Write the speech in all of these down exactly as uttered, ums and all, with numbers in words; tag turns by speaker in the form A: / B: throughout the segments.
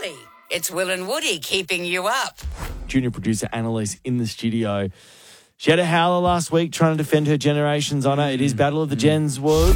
A: Surely it's Will and Woody keeping you up.
B: Junior producer Annalise in the studio. She had a howler last week trying to defend her generation's honour. It is Battle of the Gens Woods.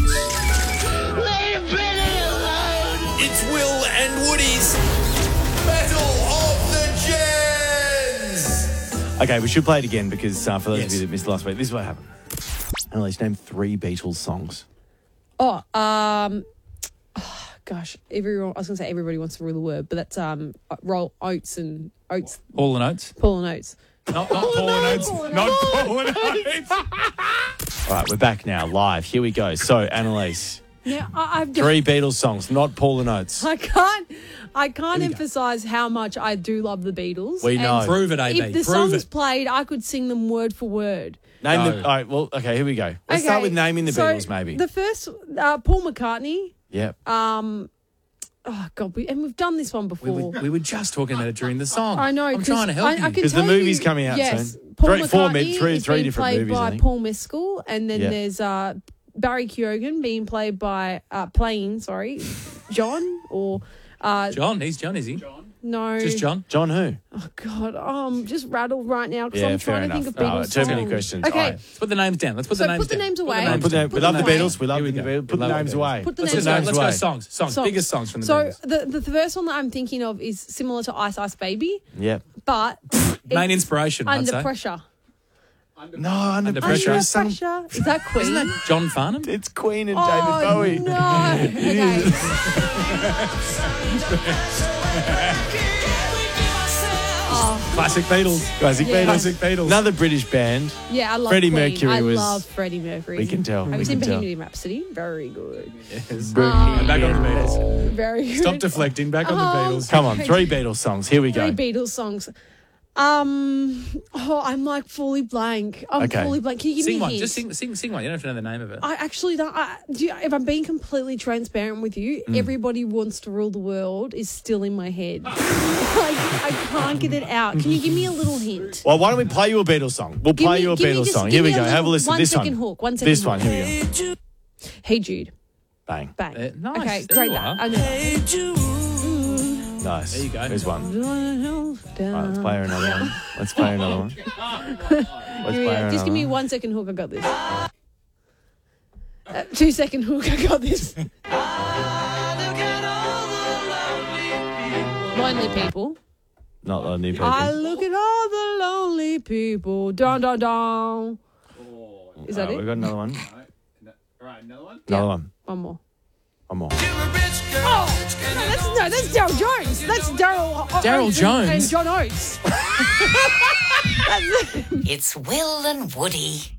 C: It's Will and Woody's Battle of the Gens.
B: Okay, we should play it again because uh, for those
C: Yes.
B: of you that missed last week, this is what happened. Annalise, name three Beatles songs.
D: Oh, um, oh, gosh, everyone. I was going to say everybody wants to rule the word, but that's um, roll oats and oats.
E: Paul and Oates.
D: Paul and Oates.
E: Not, not Paul and Oates. Not Paul and Oates.
B: All right, we're back now, live. Here we go. So, Annalise,
D: Now I, I've
B: three Beatles songs, not Paul and Oates.
D: I can't. I can't emphasize how much I do love the Beatles.
B: We know.
D: And
E: Prove it, A B.
D: If the
E: Prove
D: songs
E: it.
D: played, I could sing them word for word.
B: Name
E: No.
B: the. All right, well, okay, here we go. Let's start
D: Okay,
B: with naming the
D: so
B: Beatles, maybe.
D: The first, uh, Paul McCartney.
B: Yep.
D: Um, oh God, we, and we've done this one
E: We
D: before.
E: were, we were just talking about it during the song.
D: I know.
E: I'm
D: 'cause
E: trying to help
D: I,
E: you.
D: I can
B: 'Cause the
D: tell
B: movie's
D: you-
B: coming out
D: yes,
B: soon.
D: Paul
B: Three- four,
D: McCartney
B: maybe three-
D: is
B: three
D: being
B: different
D: played
B: movies, I
D: by
B: think.
D: Paul Mescal, and then
B: Yeah.
D: there's uh, Barry Keoghan being played by uh, playing sorry, John or uh,
E: John, he's John, is he? John.
D: no,
E: Just John?
D: John.
B: John who?
D: Oh God, um, just rattled right now because
B: Yeah,
D: I'm
B: fair
D: trying
B: enough.
D: to think of Beatles
B: Oh, too many
D: songs.
B: questions.
D: Okay,
B: All right.
E: Let's put the names down. Let's put
D: So
E: the names
D: put the
E: down.
D: names
E: Put
D: away.
E: names
B: Put the,
E: down.
B: we love the
D: them away.
B: Beatles. We love
E: Here
B: the
E: we go.
B: Beatles. Put
E: We
B: the
E: love
B: names
E: the Beatles.
B: away.
D: Put the
E: Let's
D: names
E: just go.
D: away.
E: Let's go
B: away.
E: songs. Songs.
D: Songs.
E: Biggest songs from the
D: So
E: Beatles.
D: the the first one that I'm thinking of is similar to Ice Ice Baby,
B: Yep.
D: but
E: Main
D: it's
E: inspiration, I'd
D: under
E: say.
D: pressure.
B: No, under,
E: Under
B: pressure.
D: Under
B: is some-
D: pressure. Is that Queen?
E: Isn't that John Farnham?
B: It's Queen and
D: oh,
B: David Bowie.
D: No. Okay. oh,
E: Classic Beatles.
B: Classic
D: Yeah.
B: Beatles.
E: Classic Beatles.
B: Another British band.
D: yeah, I love
B: Freddie
D: Queen.
B: Mercury
D: I
B: was-
D: love Freddie Mercury.
B: We can tell.
D: Have
B: we
D: you seen
B: can tell.
D: Bohemian Rhapsody? Very good.
E: Yes.
D: Um,
E: Back on the Beatles.
D: Very good.
E: Stop deflecting. Back on the
D: Oh,
E: Beatles.
B: Come on, three Beatles songs. Here we go.
D: Three Beatles songs. Um. Oh, I'm like fully blank. I'm
B: Okay.
D: fully blank. Can you give
E: Sing
D: me a
E: one.
D: hint?
E: Just sing, sing, sing one. You don't have to know the name of it.
D: I actually don't. I, do you, if I'm being completely transparent with you,
B: Mm.
D: everybody wants to rule the world is still in my head. like, I can't get it out. Can you give me a little hint?
B: Well, why don't we play you a Beatles song? We'll
D: Give
B: play
D: me-
B: you a
D: give me
B: Beatles
D: just-
B: song.
D: give
B: Here
D: me
B: we
D: a
B: go. Have a
D: little-
B: listen.
D: one
B: This
D: second
B: one.
D: hook, one second
B: This
D: hook.
B: one. Here we go.
D: Hey Jude,
B: Bang.
D: bang.
E: Uh, nice.
D: Okay,
E: There
D: great.
E: you
D: That
E: are.
D: I know.
B: Nice.
E: There you go.
B: There's one. All
D: Down.
B: right, let's play her another one. Let's play her another one. Let's
D: Give me-
B: play her
D: just give me
B: another
D: one second hook. I got this. Uh, two second hook. I got this. Lonely people.
B: Not the new people.
D: I look at all the lonely people. Dun dun dun. Is that
B: All right,
D: it?
B: we've got another one.
E: All right, another one.
B: Another one.
D: One more.
B: One more.
D: Oh, no, that's no, that's Daryl Jones. That's Daryl.
E: Daryl
D: Oates
E: Jones?
D: and John Oates.
A: It's Will and Woody.